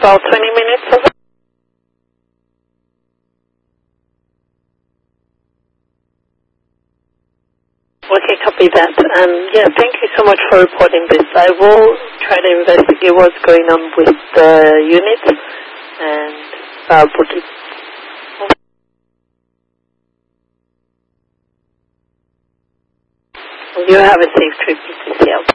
about 20 minutes of it. Okay, copy that. Yeah, thank you so much for reporting this. I will try to investigate what's going on with the unit, and I'll book it. You have a safe trip to CCL.